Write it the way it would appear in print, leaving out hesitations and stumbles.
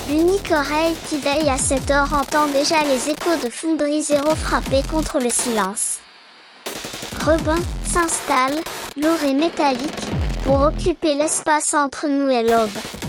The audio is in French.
L'unique oreille qui veille à cette heure entend déjà les échos de Fonderie Zéro frapper contre le silence. Rebond s'installe, lourd et métallique, pour occuper l'espace entre nous et l'aube.